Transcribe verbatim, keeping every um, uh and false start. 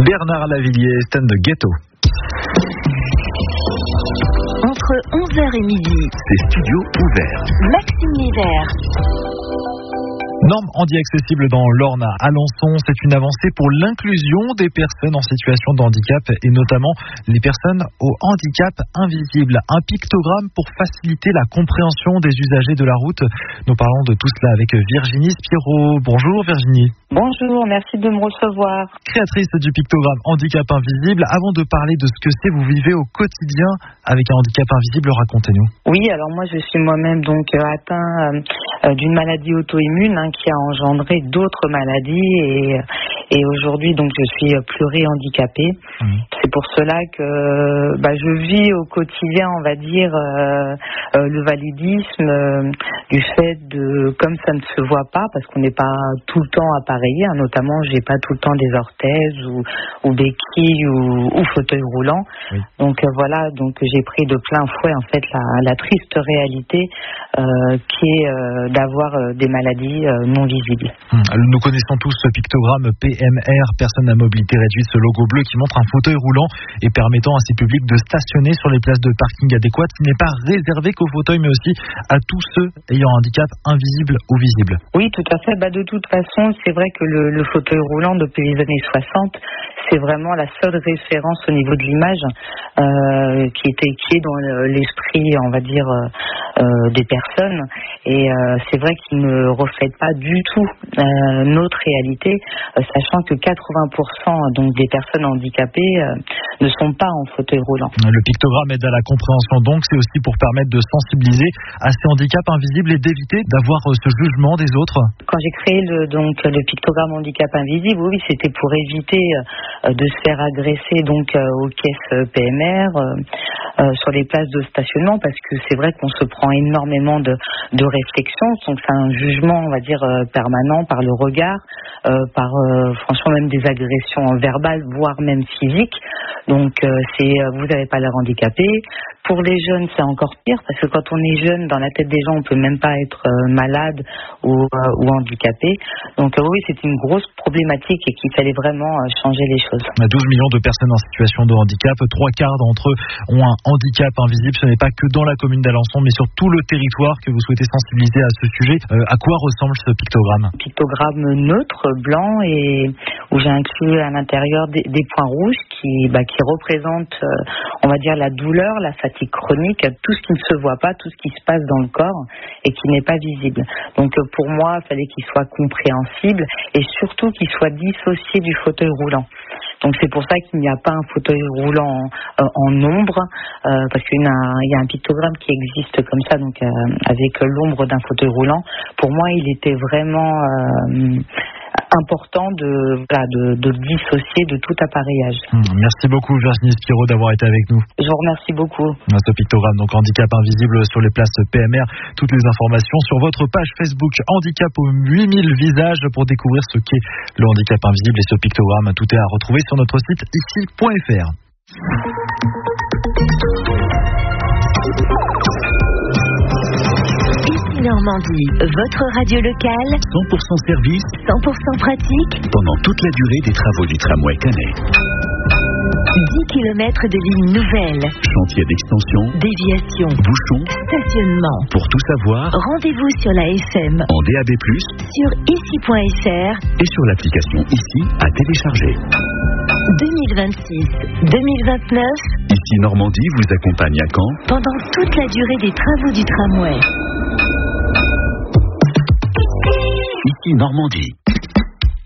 Bernard Lavilliers, Stan de Ghetto. Entre onze heures et midi, c'est Studio Ouvert. Maxime Nivert. Norme handi accessible dans l'Orne à Alençon, c'est une avancée pour l'inclusion des personnes en situation de handicap et notamment les personnes au handicap invisible. Un pictogramme pour faciliter la compréhension des usagers de la route. Nous parlons de tout cela avec Virginie Spiro. Bonjour Virginie. Bonjour, merci de me recevoir. Créatrice du pictogramme Handicap Invisible, avant de parler de ce que c'est, vous vivez au quotidien avec un handicap invisible, racontez-nous. Oui, alors moi je suis moi-même donc atteint euh, d'une maladie auto-immune hein, qui a engendré d'autres maladies et, et aujourd'hui donc je suis plurihandicapée. Mmh. C'est pour cela que bah, je vis au quotidien, on va dire, euh, euh, le validisme euh, du fait de, comme ça ne se voit pas, parce qu'on n'est pas tout le temps appareillé, hein, notamment j'ai pas tout le temps des orthèses ou, ou béquilles ou, ou fauteuil roulant. Oui. Donc euh, voilà, donc j'ai pris de plein fouet en fait la, la triste réalité euh, qui est euh, d'avoir euh, des maladies euh, non visibles. Hum, nous connaissons tous ce pictogramme P M R, personne à mobilité réduite, ce logo bleu qui montre un fauteuil roulant et permettant à ces publics de stationner sur les places de parking adéquates, qui n'est pas réservé qu'aux fauteuils mais aussi à tous ceux ayant un handicap invisible ou visible. Oui, tout à fait. Bah, de toute façon, c'est vrai que le, le fauteuil roulant depuis les années soixante, c'est vraiment la seule référence au niveau de l'image euh, qui était qui est dans l'esprit, on va dire, euh, des personnes. Et euh, c'est vrai qu'il ne reflète pas du tout euh, notre réalité, euh, sachant que quatre-vingts pour cent donc des personnes handicapées euh, ne sont pas en fauteuil roulant. Le pictogramme aide à la compréhension, donc c'est aussi pour permettre de sensibiliser à ces handicaps invisibles et d'éviter d'avoir ce jugement des autres. Quand j'ai créé le, donc, le pictogramme handicap invisible, oui, c'était pour éviter euh, de se faire agresser donc euh, aux caisses P M R, euh, euh, sur les places de stationnement, parce que c'est vrai qu'on se prend énormément de, de réflexions, donc c'est un jugement, on va dire, euh, permanent par le regard, euh, par euh, franchement même des agressions verbales, voire même physiques. Donc euh, c'est euh, vous n'avez pas l'air handicapé. Pour les jeunes, c'est encore pire, parce que quand on est jeune, dans la tête des gens, on peut même pas être euh, malade ou, euh, ou handicapé. Donc euh, oui, c'est une grosse problématique et qu'il fallait vraiment euh, changer les choses. douze millions de personnes en situation de handicap, trois quarts d'entre eux ont un handicap invisible. Ce n'est pas que dans la commune d'Alençon, mais sur tout le territoire que vous souhaitez sensibiliser à ce sujet. Euh, à quoi ressemble ce pictogramme ? Pictogramme neutre, blanc, et où j'ai inclus à l'intérieur des, des points rouges qui, bah, qui représentent, euh, on va dire, la douleur, la fatigue chronique, tout ce qui ne se voit pas, tout ce qui se passe dans le corps et qui n'est pas visible. Donc euh, pour moi, il fallait qu'il soit compréhensible et surtout qu'il soit dissocié du fauteuil roulant. Donc c'est pour ça qu'il n'y a pas un fauteuil roulant en, euh, en ombre, euh, parce qu'il y a, un, il y a un pictogramme qui existe comme ça, donc euh, avec l'ombre d'un fauteuil roulant. Pour moi, il était vraiment euh, important de, voilà, de, de le dissocier de tout appareillage. Mmh, merci beaucoup Virginie Spiro d'avoir été avec nous. Je vous remercie beaucoup. Ce pictogramme, donc handicap invisible sur les places P M R. Toutes les informations sur votre page Facebook Handicap aux huit mille visages pour découvrir ce qu'est le handicap invisible et ce pictogramme. Tout est à retrouver sur notre site ici point f r. Normandie, votre radio locale, cent pour cent service, cent pour cent pratique, pendant toute la durée des travaux du tramway Canet. dix kilomètres de lignes nouvelles, chantier d'extension, déviation, bouchons, stationnement. Pour tout savoir, rendez-vous sur la F M, en D A B plus, sur ici point f r et sur l'application Ici à télécharger. deux mille vingt-six deux mille vingt-neuf, Ici Normandie vous accompagne à Caen pendant toute la durée des travaux du tramway. Ici Normandie.